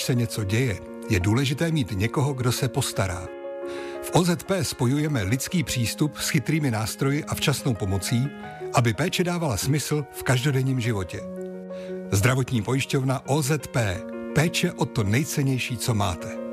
se něco děje, je důležité mít někoho, kdo se postará. V OZP spojujeme lidský přístup s chytrými nástroji a včasnou pomocí, aby péče dávala smysl v každodenním životě. Zdravotní pojišťovna OZP. Péče o to nejcennější, co máte.